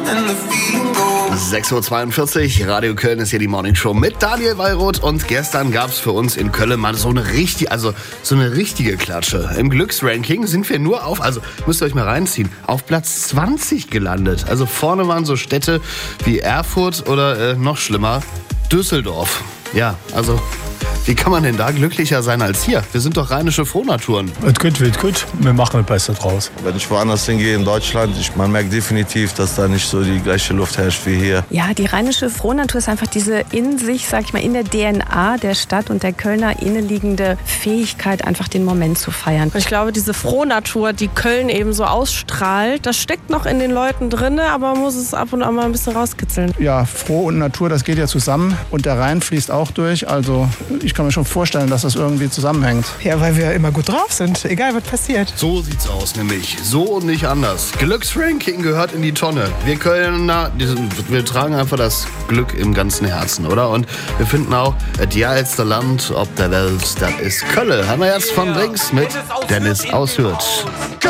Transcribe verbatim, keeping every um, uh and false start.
sechs Uhr zweiundvierzig, Radio Köln ist hier die Morning Show mit Daniel Wallroth und gestern gab es für uns in Köln mal so eine richtige, also so eine richtige Klatsche. Im Glücksranking sind wir nur auf, also müsst ihr euch mal reinziehen, auf Platz zwanzig gelandet. Also vorne waren so Städte wie Erfurt oder äh, noch schlimmer, Düsseldorf. Ja, also wie kann man denn da glücklicher sein als hier? Wir sind doch rheinische Frohnaturen. Es gut, wird gut. Wir machen das Beste draus. Wenn ich woanders hingehe in Deutschland, ich, man merkt definitiv, dass da nicht so die gleiche Luft herrscht wie hier. Ja, die rheinische Frohnatur ist einfach diese in sich, sag ich mal, in der D N A der Stadt und der Kölner inneliegende Fähigkeit, einfach den Moment zu feiern. Ich glaube, diese Frohnatur, die Köln eben so ausstrahlt, das steckt noch in den Leuten drin, aber man muss es ab und an mal ein bisschen rauskitzeln. Ja, Froh und Natur, das geht ja zusammen und der Rhein fließt auch durch, also ich kann mir schon vorstellen, dass das irgendwie zusammenhängt. Ja, weil wir immer gut drauf sind, egal was passiert. So sieht's aus, nämlich so und nicht anders. Glücksranking gehört in die Tonne. Wir Kölner, wir tragen einfach das Glück im ganzen Herzen, oder? Und wir finden auch, das geilste Land ob der Welt, das ist Köln. Haben wir jetzt von links mit Dennis Aushürt.